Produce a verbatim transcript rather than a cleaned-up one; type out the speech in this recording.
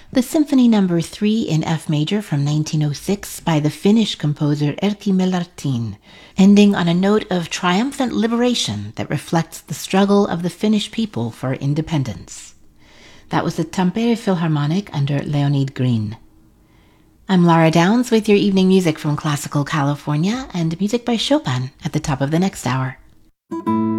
the Symphony Number three in F major from nineteen oh six by the Finnish composer Erkki Melartin, ending on a note of triumphant liberation that reflects the struggle of the Finnish people for independence. That was the Tampere Philharmonic under Leonid Green. I'm Lara Downs with your evening music from Classical California and music by Chopin at the top of the next hour.